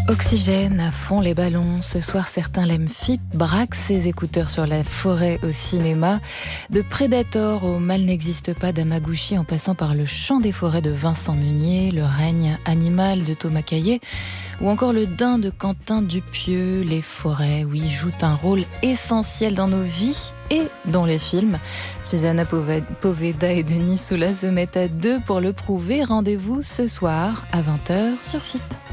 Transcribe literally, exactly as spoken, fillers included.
Oxygène à fond les ballons. Ce soir, certains l'aiment F I P, braquent ses écouteurs sur la forêt au cinéma. De Predator au Mal n'existe pas d'Amaguchi en passant par Le Chant des forêts de Vincent Munier, Le règne animal de Thomas Caillet ou encore Le Daim de Quentin Dupieux. Les forêts, oui, jouent un rôle essentiel dans nos vies et dans les films. Susanna Poveda et Denis Soula se mettent à deux pour le prouver. Rendez-vous ce soir à vingt heures sur F I P.